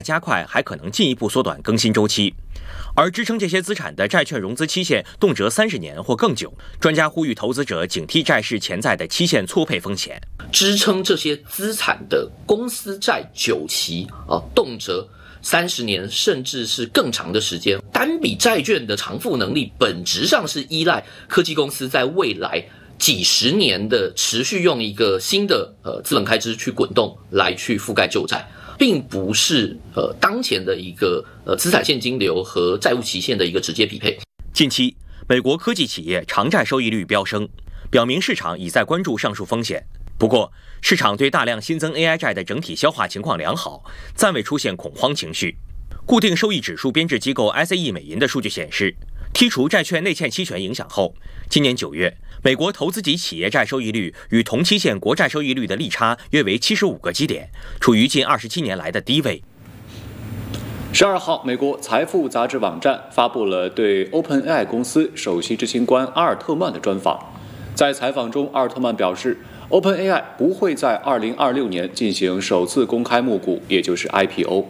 加快还可能进一步缩短更新周期，而支撑这些资产的债券融资期限动辄30年或更久。专家呼吁投资者警惕债市潜在的期限错配风险。 支撑这些资产的公司债久期动辄30年甚至是更长的时间，单笔债券的偿付能力本质上是依赖科技公司在未来几十年的持续用一个新的资本开支去滚动来去覆盖旧债，并不是当前的一个资产现金流和债务期限的一个直接匹配。 近期，美国科技企业长债收益率飙升，表明市场已在关注上述风险。不过，市场对大量新增 AI 债的整体消化情况良好，暂未出现恐慌情绪。固定收益指数编制机构 SAE 美银的数据显示，剔除债券内欠期权影响后，今年9月，美国投资级企业债收益率与同期限国债收益率的利差约为75个基点，处于近27年来的低位。 12号，美国财富杂志网站发布了对 OpenAI 公司首席执行官阿尔特曼的专访。在采访中，阿尔特曼表示， OpenAI 不会在2026年进行首次公开募股，也就是 IPO。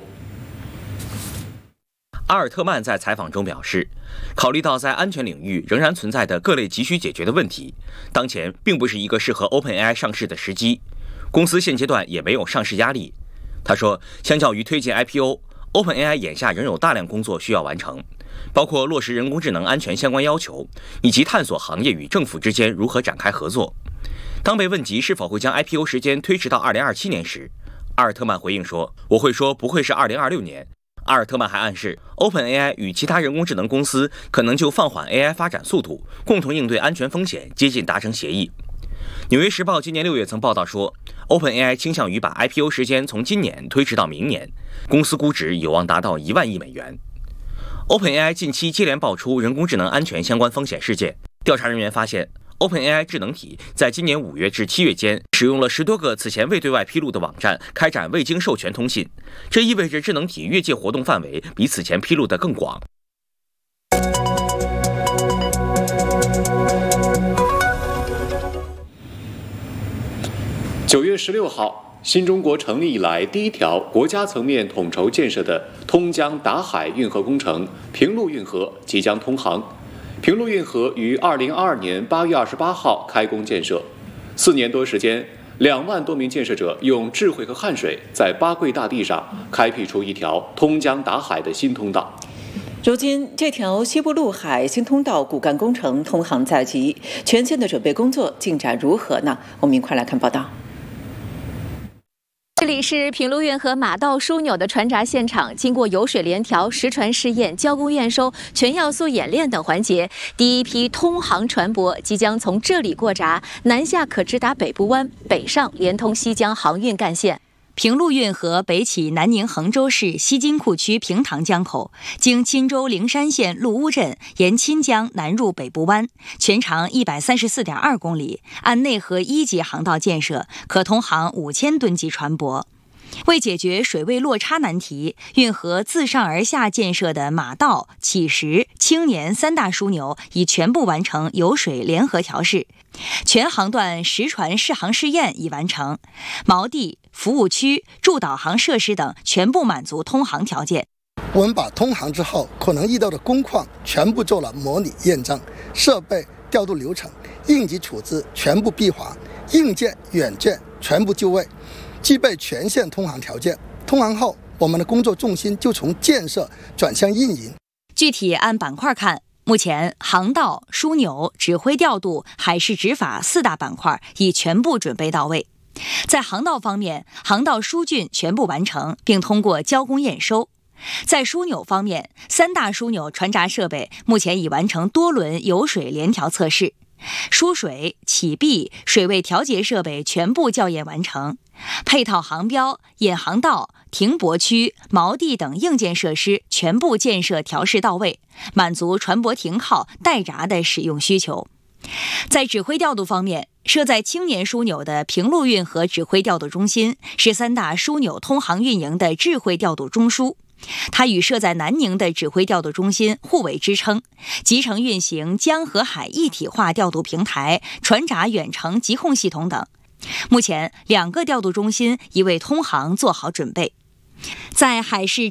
阿尔特曼在采访中表示，考虑到在安全领域仍然存在的各类急需解决的问题，当前并不是一个适合 OpenAI 上市的时机，公司现阶段也没有上市压力。他说，相较于推进 IPO，OpenAI 眼下仍有大量工作需要完成，包括落实人工智能安全相关要求，以及探索行业与政府之间如何展开合作。当被问及是否会将 IPO 时间推迟到2027年时，阿尔特曼回应说，我会说不会是2026年。阿尔特曼还暗示 OpenAI 与其他人工智能公司可能就放缓 AI 发展速度，共同应对安全风险接近达成协议。纽约时报今年6月曾报道说， OpenAI 倾向于把 IPO 时间从今年推迟到明年，公司估值有望达到1万亿美元。OpenAI 近期接连爆出人工智能安全相关风险事件，调查人员发现OpenAI 智能体在今年5月至7月间使用了10多个此前未对外披露的网站开展未经授权通信，这意味着智能体越界活动范围比此前披露的更广。 9月16号，新中国成立以来第一条国家层面统筹建设的通江达海运河工程平陆运河即将通航。平陆运河于2022年8月28号开工建设，4年多时间，2万多名建设者用智慧和汗水，在八桂大地上开辟出一条通江达海的新通道。 如今，这条西部陆海新通道骨干工程通航在即，全线的准备工作进展如何呢？我们一块来看报道。 这里是平陆运河马道枢纽的船闸现场，经过油水联调、实船试验、交工验收、全要素演练等环节，第一批通航船舶即将从这里过闸，南下可直达北部湾，北上连通西江航运干线。平陆运河北起南宁衡州市西金库区平塘江口，经钦州灵山县陆屋镇，沿钦江南入北部湾，全长134.2公里，按内河1级航道建设，可通航5000吨级船舶。为解决水位落差难题，运河自上而下建设的马道、起石、青年3大枢纽已全部完成油水联合调试，全航段实船试航试验已完成，锚地、服务区、助导航设施等全部满足通航条件。 我们把通航之后可能遇到的工况全部做了模拟验证，设备调度流程、应急处置全部闭环，硬件、软件全部就位，具备全线通航条件。通航后，我们的工作重心就从建设转向运营。 具体按板块看，目前航道、枢纽、指挥调度、海事执法4大板块已全部准备到位。在航道方面，航道疏浚全部完成，并通过交工验收。在枢纽方面，3大枢纽船闸设备目前已完成多轮油水联调测试，输水、起闭、水位调节设备全部校验完成，配套航标、引航道、停泊区、锚地等硬件设施全部建设调试到位，满足船舶停靠、待闸的使用需求。在指挥调度方面，设在青年枢纽的平陆运河指挥调度中心是3大枢纽通航运营的智慧调度中枢，它与设在南宁的指挥调度中心互为支撑，集成运行江河海一体化调度平台、船闸远程疾控系统等。目前2个调度中心已为通航做好准备。 在海事